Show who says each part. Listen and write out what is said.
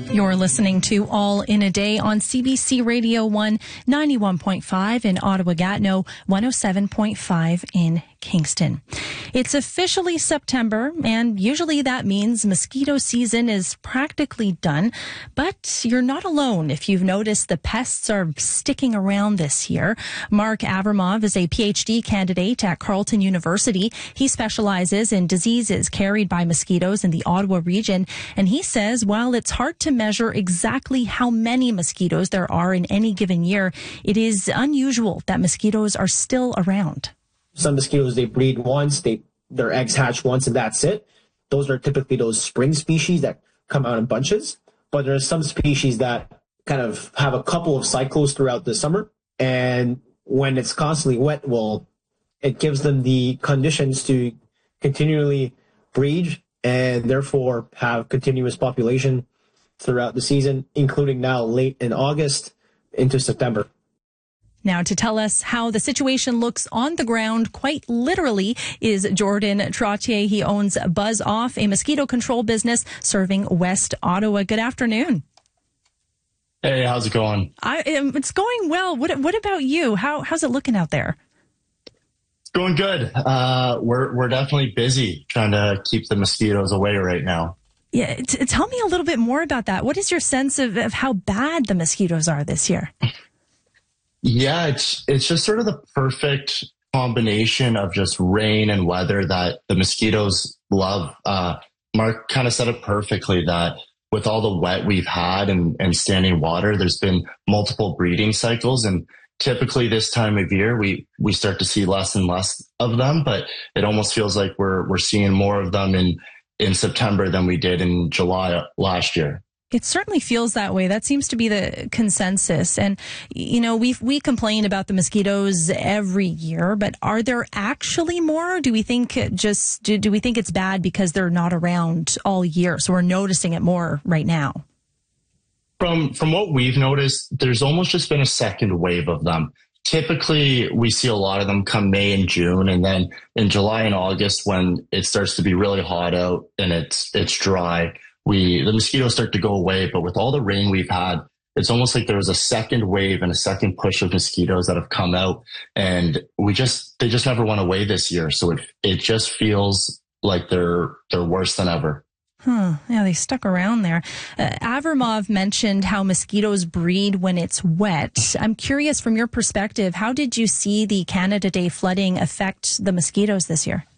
Speaker 1: You're listening to All in a Day on CBC Radio 1, 91.5 in Ottawa-Gatineau, 107.5 in Kingston. It's officially September, and usually that means mosquito season is practically done. But you're not alone if you've noticed the pests are sticking around this year. Mark Avramov is a PhD candidate at Carleton University. He specializes in diseases carried by mosquitoes in the Ottawa region, and he says while it's hard to measure exactly how many mosquitoes there are in any given year, it is unusual that mosquitoes are still around.
Speaker 2: Some mosquitoes, they breed once, their eggs hatch once, and that's it. Those are typically those spring species that come out in bunches. But there are some species that kind of have a couple of cycles throughout the summer. And when it's constantly wet, well, it gives them the conditions to continually breed and therefore have continuous population throughout the season, including now late in August into September.
Speaker 1: Now, to tell us how the situation looks on the ground, quite literally, is Jordan Trottier. He owns Buzz Off, a mosquito control business serving West Ottawa. Good afternoon.
Speaker 3: Hey, how's it going?
Speaker 1: It's going well. What about you? How's it looking out there?
Speaker 3: It's going good. We're definitely busy trying to keep the mosquitoes away right now.
Speaker 1: Yeah, tell me a little bit more about that. What is your sense of how bad the mosquitoes are this year?
Speaker 3: Yeah, it's just sort of the perfect combination of just rain and weather that the mosquitoes love. Mark kind of said it perfectly that with all the wet we've had and standing water, there's been multiple breeding cycles. And typically this time of year, we start to see less and less of them, but it almost feels like we're seeing more of them in September than we did in July last year.
Speaker 1: It certainly feels that way. That seems to be the consensus. And, you know, we complain about the mosquitoes every year, but are there actually more? Do we think do we think it's bad because they're not around all year? So we're noticing it more right now.
Speaker 3: From what we've noticed, there's almost just been a second wave of them. Typically, we see a lot of them come May and June, and then in July and August, when it starts to be really hot out and it's dry, the mosquitoes start to go away. But with all the rain we've had, it's almost like there was a second wave and a second push of mosquitoes that have come out, and they just never went away this year. So it just feels like they're worse than ever.
Speaker 1: Yeah, they stuck around there. Avramov mentioned how mosquitoes breed when it's wet. I'm curious, from your perspective, how did you see the Canada Day flooding affect the mosquitoes this year?